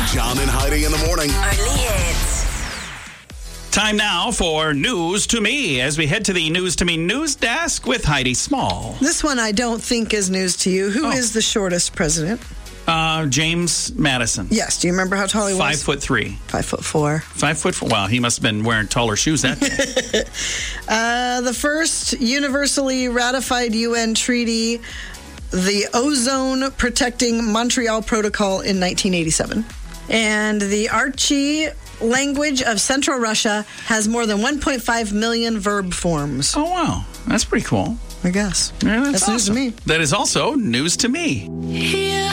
John and Heidi in the morning. Only hits. Time now for News to Me as we head to the News to Me news desk with Heidi Small. This one I don't think is news to you. Who is the shortest president? James Madison. Yes. Do you remember how tall he was? 5'3". 5'4". 5'4". Wow, he must have been wearing taller shoes that day. The first universally ratified UN treaty, the Ozone Protecting Montreal Protocol in 1987. And the Archi language of Central Russia has more than 1.5 million verb forms. Oh, wow. That's pretty cool. I guess. Yeah, that's news to awesome. me. That is also news to me.